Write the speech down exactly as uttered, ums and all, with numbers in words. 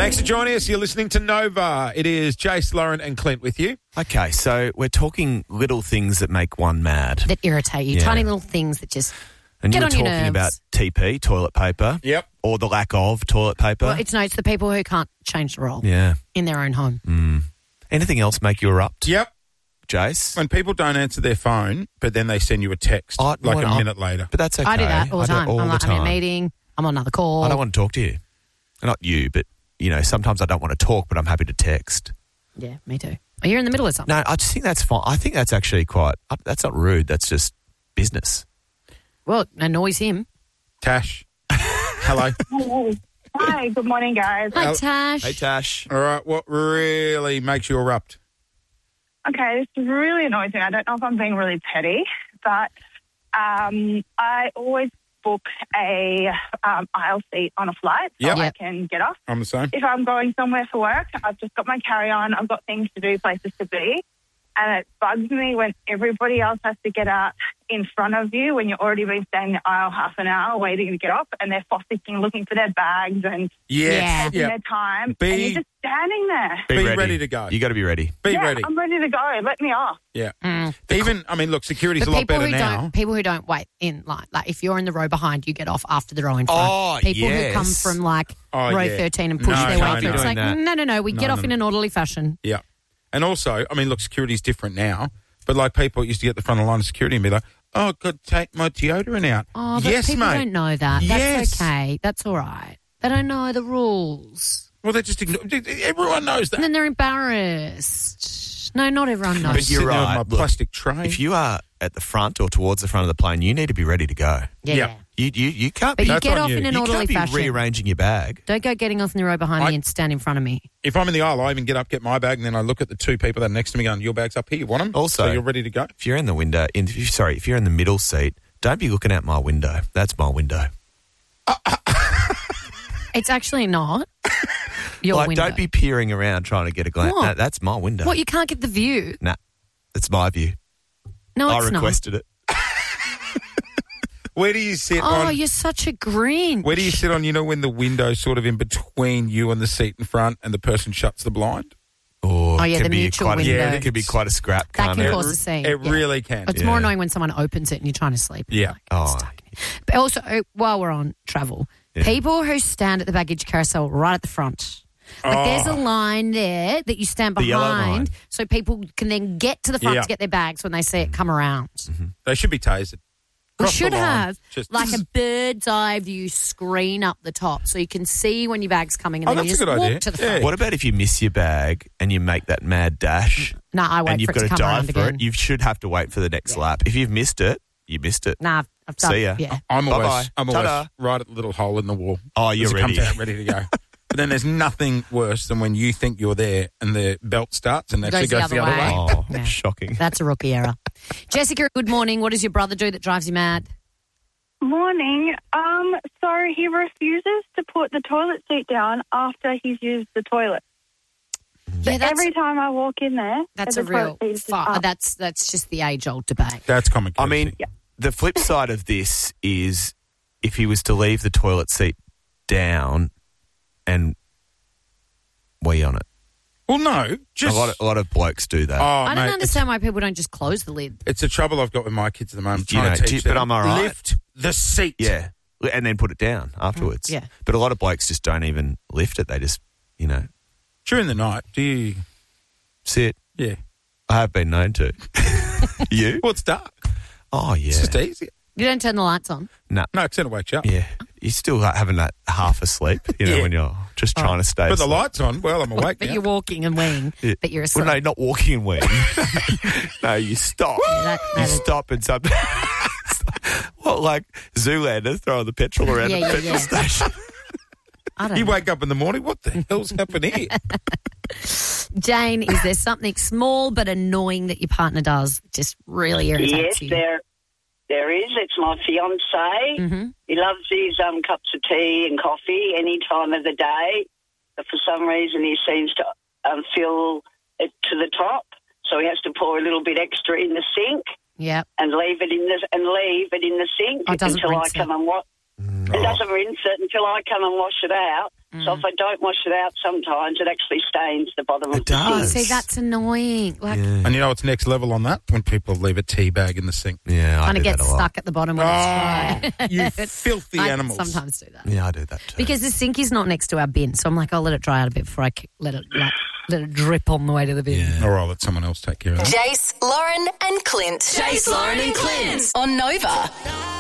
Thanks for joining us. You're listening to Nova. It is Jace, Lauren and Clint with you. Okay, so we're talking little things that make one mad. That irritate you. Yeah. Tiny little things that just And get you were on your talking nerves. about T P, toilet paper. Yep. Or the lack of toilet paper. Well, it's no, it's the people who can't change the roll yeah. in their own home. Mm. Anything else make you erupt? Yep. Jace? When people don't answer their phone, but then they send you a text Oh, like no, a I'll- minute later. But that's okay. I do that all the I do it time. all I'm the like, I'm in a time. meeting, I'm on another call. I don't want to talk to you. Not you, but, you know, sometimes I don't want to talk, but I'm happy to text. Yeah, me too. Are you in the middle of something? No, I just think that's fine. I think that's actually quite, uh, that's not rude. That's just business. Well, it annoys him. Tash. Hello. Hello. Hi, good morning, guys. Hi, Well- Tash. Hey, Tash. All right, what really makes you erupt? Okay, this really annoys me. I don't know if I'm being really petty, but um, I always book a um, aisle seat on a flight so Yep. I Yep. can get off. I'm the same. If I'm going somewhere for work, I've just got my carry-on, I've got things to do, places to be, and it bugs me when everybody else has to get out in front of you when you've already been standing in the aisle half an hour waiting to get off, and they're fossicking, looking for their bags and Yes. taking Yeah. their time, Be- and you're just standing there. Be ready to go. You got to be ready. Be yeah, ready. I'm ready to go. Let me off. Yeah. Mm. Even, I mean, look, security's But a lot people better who now. don't, people who don't wait in line, like if you're in the row behind, you get off after the row in front. Oh, people who yes. come from like Oh, row yeah. thirteen and push No, their no, way no, through. It's doing like that. no, no, no. We No, get no, off in no. an orderly fashion. Yeah. And also, I mean, look, security's different now, but like people used to get the front of line of security and be like, oh, God, take my deodorant out. Oh, but yes, people mate. don't know that. Yes. That's okay. That's all right. They don't know the rules. Well, they just ignore. Everyone knows that. And then they're embarrassed. No, not everyone knows. But you're Sitting there with right. my Look, plastic tray. If you are at the front or towards the front of the plane, you need to be ready to go. yeah, Yeah. yeah. You you, you can't But be, you That's get on off you. in an you orderly can't be fashion. rearranging your bag. Don't go getting off in the row behind I- me and stand in front of me. if I'm in the aisle, I even get up, get my bag, and then I look at the two people that are next to me going, your bag's up here, you want them? Also- So you're ready to go? If you're in the window, in, if you, sorry, if you're in the middle seat, don't be looking out my window. That's my window. It's actually not your like, window. don't be peering around trying to get a glance. What? No, that's my window. What, you can't get the view? Nah, that's my view. No, I it's requested it. Where do you sit not. Oh, on... you're such a Grinch. Where do you sit on, you know, when the window's sort of in between you and the seat in front and the person shuts the blind? Or Oh, yeah, can the be mutual quite a, window. yeah, it can be quite a scrap. That can't can it? cause a scene. It yeah. really can. It's Yeah. more annoying when someone opens it and you're trying to sleep. Yeah. Like, Oh, it's stuck. But also, uh, while we're on travel, Yeah. people who stand at the baggage carousel right at the front. Like Oh. there's a line there that you stand The yellow line. behind so people can then get to the front Yeah. to get their bags when they see it come around. They should be tasered. We Cross the should line. have Just- like a bird's eye view screen up the top so you can see when your bag's coming and Oh, then you that's a just good walk idea. to the Yeah. front. What about if you miss your bag and you make that mad dash Nah, I wait and you've for it got to to come dive around for again. it? You should have to wait for the next Yeah. lap. If you've missed it, you missed it. Nah, I've, I've done See ya. Yeah. I'm always, Bye-bye. I'm always Ta-da. right at the little hole in the wall. Oh, you're As it comes ready. out, ready to go. But then there's nothing worse than when you think you're there and the belt starts and It actually goes goes the the other other way. way. Oh, Yeah. shocking. That's a rookie error. Jessica, good morning. What does your brother do that drives you mad? Morning. Um, so he refuses to put the toilet seat down after he's used the toilet. Yeah, that's, Every time I walk in there, that's the a real. toilet seat is Fu- up. that's that's just the age old debate. That's common I courtesy. mean, the flip side of this is if he was to leave the toilet seat down and wee on it. well, no, just... A lot of, a lot of blokes do that. oh, I don't mate, understand why people don't just close the lid. It's, it's the trouble I've got with my kids at the moment. You Trying know, to do- teach but them, I'm all right. lift the seat. Yeah. And then put it down afterwards. Yeah. But a lot of blokes just don't even lift it. They just, you know, During the night, do you... sit. Yeah. I have been known to. You? Well, it's dark. Oh, yeah. It's just easier. You don't turn the lights on. No. No, it's going to wake you up. Yeah. You're still like, having that half asleep, you know, Yeah. when you're just trying to stay But the asleep. light's on. Well, I'm awake But now. you're walking and weeing. Yeah. But you're asleep. Well, no, not walking and weeing. No, you stop. Yeah, that- you that is- stop and some. What, like Zoolander throwing the petrol around Yeah, the yeah, petrol yeah. station? I don't You know. wake up in the morning, what the hell's happened here? Jane, is there something small but annoying that your partner does that just really irritates Yes, you? there, there is. It's my fiance. Mm-hmm. He loves his um, cups of tea and coffee any time of the day, but for some reason he seems to um, fill it to the top, so he has to pour a little bit extra in the sink Yep. and leave it in the and leave it in the sink Oh, it doesn't until I rinse come it. and wash. It doesn't rinse it until I come and wash it out. So if I don't wash it out sometimes, it actually stains the bottom It of the does. sink. See, that's annoying. Like, Yeah, And you know what's next level on that? When people leave a tea bag in the sink. yeah I kind do of gets that a lot. stuck at the bottom when Ah, it's dry. you filthy I animals. sometimes do that. Yeah, I do that too. Because the sink is not next to our bin, so I'm like, I'll let it dry out a bit before I c- let it like, let it drip on the way to the bin. Yeah. Or I'll let someone else take care of that. Jace, Lauren, and Clint. Jace, Lauren, and Clint on Nova.